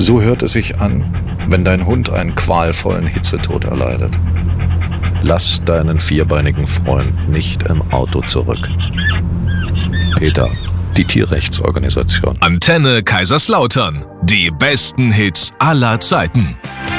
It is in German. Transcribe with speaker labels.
Speaker 1: So hört es sich an, wenn dein Hund einen qualvollen Hitzetod erleidet. Lass deinen vierbeinigen Freund nicht im Auto zurück. PETA, die Tierrechtsorganisation.
Speaker 2: Antenne Kaiserslautern. Die besten Hits aller Zeiten.